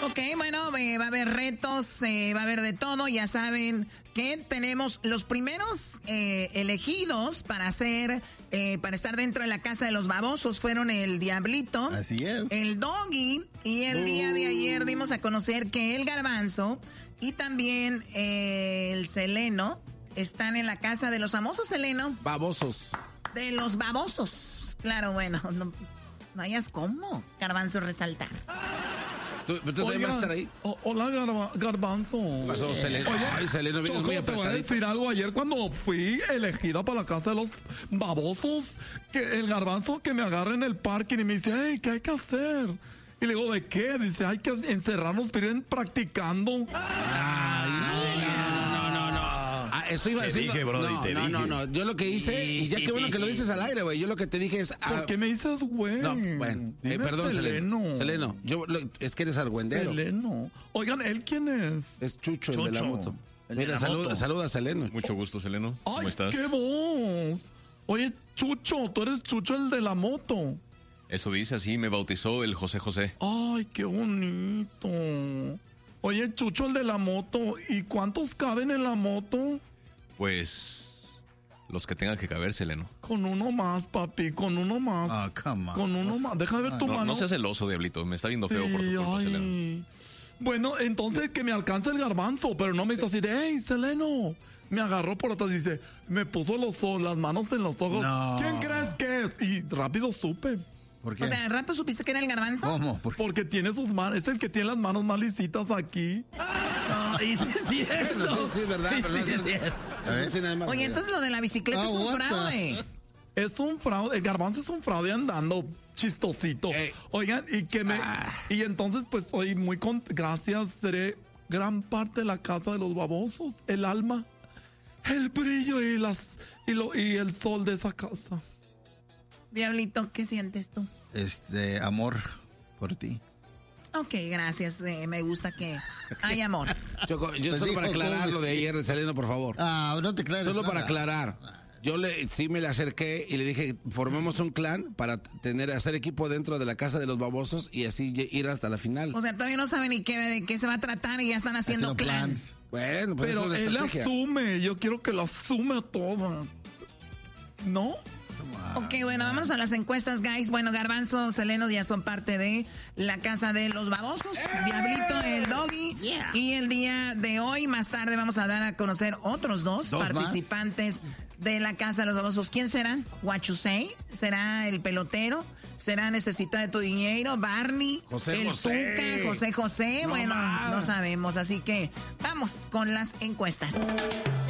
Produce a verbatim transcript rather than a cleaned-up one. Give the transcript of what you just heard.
Ok, bueno, eh, va a haber retos, eh, va a haber de todo. Ya saben que tenemos los primeros eh, elegidos para hacer, eh, para estar dentro de la casa de los babosos fueron el Diablito. Así es. El Doggy. Y el uh. día de ayer dimos a conocer que el Garbanzo y también eh, el Seleno están en la casa de los famosos, Seleno. Babosos. De los babosos. Claro, bueno, no, no hayas cómo, Garbanzo, resaltar. ¿Tú, tú Oiga, vas a estar ahí? O, hola, Garba, Garbanzo. ¿Qué pasó, Seleno? Oye, Ay, Seleno, Choco, muy te voy a decir algo. Ayer cuando fui elegida para la casa de los babosos, que el Garbanzo que me agarra en el parking y me dice, hey, ¿qué hay que hacer? Y le digo, ¿de qué? Dice, hay que encerrarnos, pero en practicando. Ay, no, no, no, no. Ah, eso iba a decir. Te dije, brody, no, te no, dije. no, no. Yo lo que hice, y ya qué bueno que lo dices al aire, güey. Yo lo que te dije es. Ah, ¿por qué me dices, güey? No, bueno. Eh, perdón, Seleno. Seleno. Yo, lo, es que eres argüendero. Seleno. Oigan, ¿él quién es? Es Chucho, Chucho, el de la moto. El Mira, de la saluda, moto. saluda a Seleno. Mucho gusto, Seleno. ¿Cómo Ay, estás? qué voz. Oye, Chucho, tú eres Chucho el de la moto. Eso dice, así me bautizó el José José. Ay, qué bonito. Oye, Chucho, el de la moto, ¿y cuántos caben en la moto? Pues los que tengan que caber, Seleno. Con uno más, papi, con uno más. Ah, oh, come on. Con uno más. Deja de ver tu No, mano. no seas celoso, Diablito. Me está viendo feo Sí, por tu culpa, ay. Seleno. Bueno, entonces que me alcance el Garbanzo, pero no me hizo así de, hey, Seleno. Me agarró por atrás y dice, me puso los ojos, las manos en los ojos. No. ¿Quién crees que es? Y rápido supe. ¿Por qué? O sea, ¿rápido supiste que era el Garbanzo? ¿Cómo? ¿Por qué? Porque tiene sus manos, es el que tiene las manos más lisitas aquí. Ay, sí es cierto. Bueno, sí, sí, es verdad. Pero Sí, no sí, es es cierto. A ver, tiene nada más, Oye, mira. entonces lo de la bicicleta Ah, es un what the- fraude. Es un fraude, el Garbanzo es un fraude andando chistosito. Ey. Oigan, y que me... Ah. Y entonces pues soy muy con... Gracias, seré gran parte de la casa de los babosos, el alma, el brillo y las y, lo, y el sol de esa casa. Diablito, ¿qué sientes tú? Este, amor por ti. Ok, gracias. Eh, me gusta que hay amor. Choco, yo Pues solo dijo, para aclarar ¿cómo lo de que sí? ayer de Seleno, por favor. Ah, no te clares Solo nada. para aclarar. Yo le, sí me le acerqué y le dije, formemos un clan para tener, hacer equipo dentro de la casa de los babosos y así lle- ir hasta la final. O sea, todavía no saben ni qué, de qué se va a tratar y ya están haciendo, Haciendo clans. plans. Bueno, pues Pero es una él estrategia. asume, yo quiero que lo asume todo. ¿No? Ok, bueno, vámonos a las encuestas, guys. Bueno, Garbanzo, Seleno ya son parte de la casa de los babosos. Diablito, el Doggy. Yeah. Y el día de hoy, más tarde, vamos a dar a conocer otros dos, ¿Dos participantes de la casa de los babosos. ¿Quién serán? What you say? ¿Será el pelotero? ¿Será Necesita de tu dinero? ¿Barney? José ¿El José. Tuca? ¿José José? No bueno, más. no sabemos. Así que vamos con las encuestas.